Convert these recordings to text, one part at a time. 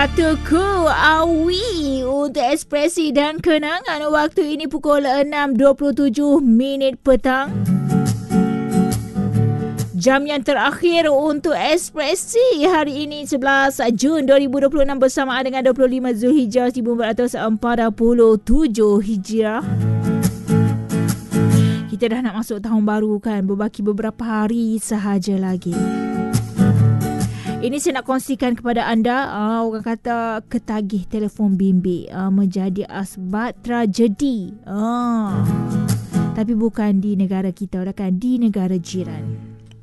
Satuku Awi untuk ekspresi dan kenangan. Waktu ini pukul 6.27 petang. Jam yang terakhir untuk ekspresi hari ini 11 Jun 2026 bersamaan dengan 25 Zulhijjah 1447 Hijriah. Kita dah nak masuk tahun baru kan, berbaki beberapa hari sahaja lagi. Ini saya nak kongsikan kepada anda, orang kata ketagih telefon bimbit menjadi asbat tragedi. Tapi bukan di negara kita, kan, di negara jiran.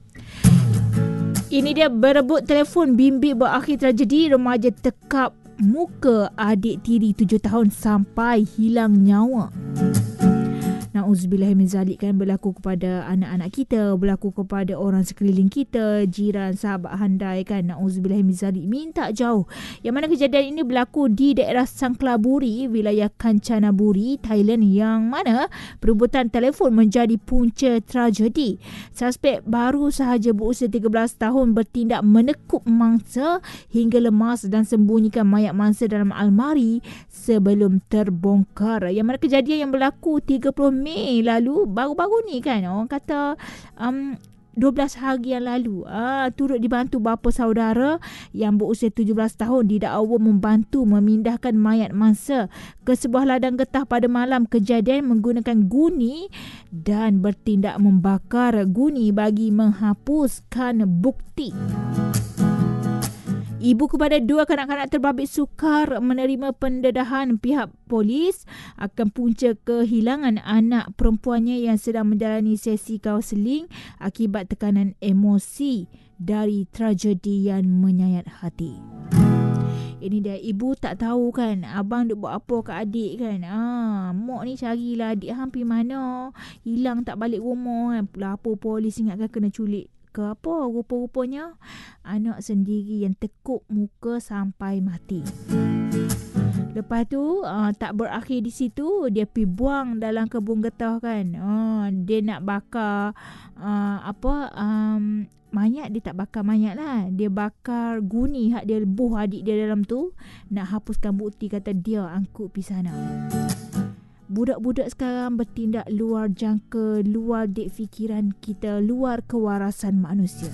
Ini dia berebut telefon bimbit berakhir tragedi. Remaja tekap muka adik tiri 7 tahun sampai hilang nyawa. Na'udzubillah min zalik, kan, berlaku kepada anak-anak kita, berlaku kepada orang sekeliling kita, jiran, sahabat handai, kan. Na'udzubillah min zalik, minta jauh. Yang mana kejadian ini berlaku di daerah Sangklaburi, wilayah Kanchanaburi, Thailand, yang mana perebutan telefon menjadi punca tragedi. Suspek baru sahaja berusia 13 tahun bertindak menekup mangsa hingga lemas dan sembunyikan mayat mangsa dalam almari sebelum terbongkar. Yang mana kejadian yang berlaku 30 Mei lalu, baru-baru ni, kan, orang kata 12 hari yang lalu. Turut dibantu bapa saudara yang berusia 17 tahun didakwa membantu memindahkan mayat mangsa ke sebuah ladang getah pada malam kejadian menggunakan guni dan bertindak membakar guni bagi menghapuskan bukti. Ibu kepada dua kanak-kanak terbabit sukar menerima pendedahan pihak polis akan punca kehilangan anak perempuannya yang sedang menjalani sesi kaunseling akibat tekanan emosi dari tragedi yang menyayat hati. Ini dia, ibu tak tahu, kan, abang duk buat apa ke adik, kan. Mak ni carilah adik hampir mana, hilang tak balik rumah, kan. Lapor polis, ingatkan kena culik ke apa. Rupa-rupanya anak sendiri yang tekuk muka sampai mati. Lepas tu tak berakhir di situ, dia pergi buang dalam kebun getah, kan. Dia nak bakar mayat. Dia tak bakar mayat lah, dia bakar guni hak dia lebuh adik dia dalam tu, nak hapuskan bukti, kata dia angkut pergi sana. Budak-budak sekarang bertindak luar jangka, luar dek fikiran kita, luar kewarasan manusia.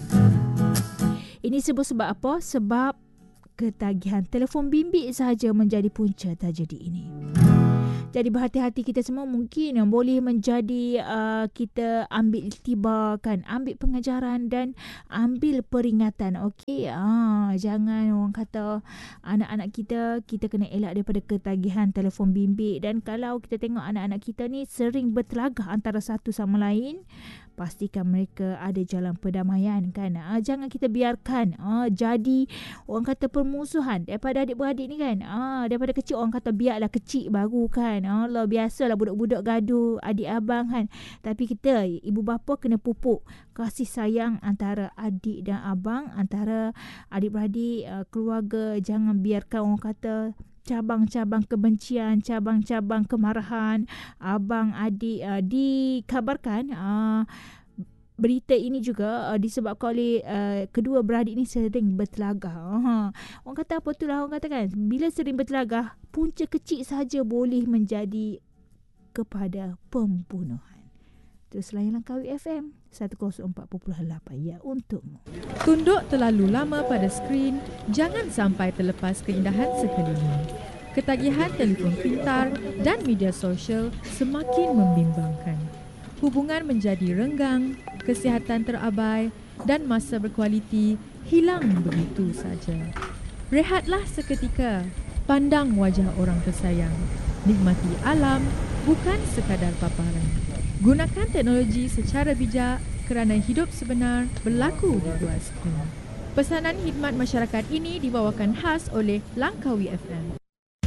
Ini sebab apa? Sebab ketagihan telefon bimbit sahaja menjadi punca tragedi ini. Jadi berhati-hati kita semua, mungkin yang boleh menjadi kita ambil iktibar, kan, ambil pengajaran dan ambil peringatan. Okey, jangan, orang kata, anak-anak kita kena elak daripada ketagihan telefon bimbit. Dan kalau kita tengok anak-anak kita ni sering bertelagah antara satu sama lain, pastikan mereka ada jalan perdamaian, kan. Jangan kita biarkan jadi, orang kata, permusuhan daripada adik-beradik ni, kan. Daripada kecil, orang kata biarlah kecil baru, kan. Allah, biasalah budak-budak gaduh adik abang, kan. Tapi kita, ibu bapa, kena pupuk kasih sayang antara adik dan abang, antara adik-beradik, keluarga. Jangan biarkan, orang kata, cabang-cabang kebencian, cabang-cabang kemarahan abang adik dikabarkan. Berita ini juga disebabkan oleh kedua beradik ni sering bertelagah. Orang kata apa tu lah, orang kata, kan, bila sering bertelagah, punca kecil saja boleh menjadi kepada pembunuhan. Terus layanlah KAWI FM 104.8, ya, untukmu. Tunduk terlalu lama pada skrin, jangan sampai terlepas keindahan sekeliling. Ketagihan telefon pintar dan media sosial semakin membimbangkan. Hubungan menjadi renggang, kesihatan terabai dan masa berkualiti hilang begitu saja. Rehatlah seketika, pandang wajah orang tersayang. Nikmati alam, bukan sekadar paparan. Gunakan teknologi secara bijak kerana hidup sebenar berlaku di luar skrin. Pesanan khidmat masyarakat ini dibawakan khas oleh Langkawi FM.